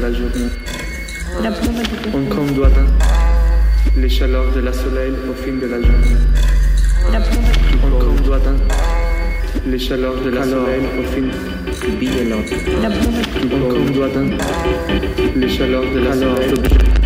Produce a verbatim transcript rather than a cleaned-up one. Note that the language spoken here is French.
la journée. La plombe du On compte doigt les chaleurs de la soleil au fin de la journée. La plombe On compte doigt les chaleurs de la soleil au fin La plombe On compte doigt les chaleurs de la soleil.